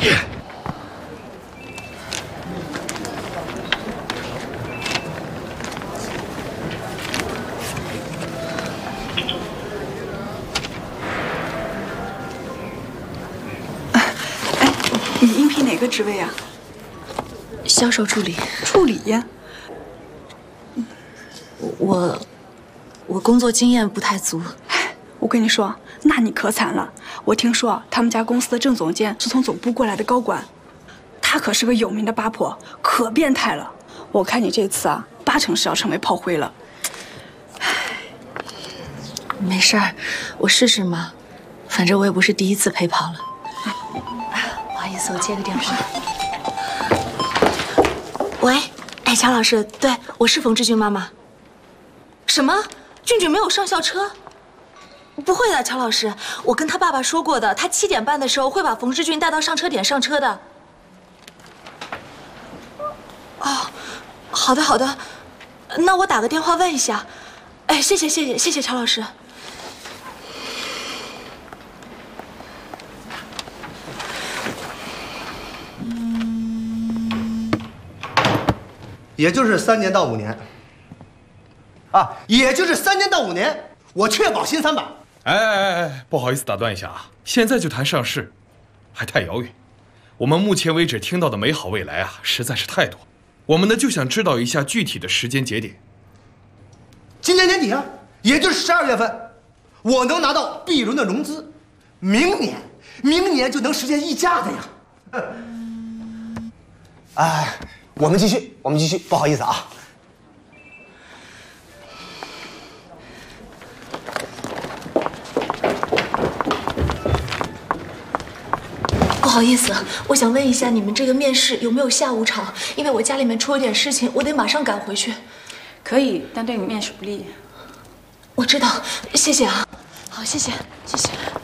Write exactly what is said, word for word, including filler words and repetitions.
你应聘哪个职位啊？ 销售助理。 助理呀？ 我我工作经验不太足。 我跟你说，那你可惨了。我听说他们家公司的郑总监是从总部过来的高管，他可是个有名的八婆，可变态了。我看你这次啊，八成是要成为炮灰了。 没事儿，我试试嘛，反正我也不是第一次陪跑了。不好意思，我接个电话。喂，哎，乔老师，对，我是冯志军妈妈。什么？俊俊没有上校车？不会的，乔老师，我跟他爸爸说过的，他七点半的时候会把冯志俊带到上车点上车的。哦，好的好的，那我打个电话问一下。哎，谢谢谢谢谢谢乔老师。 也就是三年到五年，啊，也就是三年到五年，我确保新三板。 哎哎哎哎，不好意思打断一下啊，现在就谈上市，还太遥远。我们目前为止听到的美好未来啊，实在是太多。我们呢就想知道一下具体的时间节点。 今年年底啊，也就是十二月份，我能拿到 B 轮的融资，明年，明年就能实现溢价的呀。哎。我们继续，我们继续，不好意思啊。 不好意思，我想问一下，你们这个面试有没有下午场？因为我家里面出了点事情，我得马上赶回去。 可以，但对你面试不利。 我知道，谢谢啊。好，谢谢，谢谢。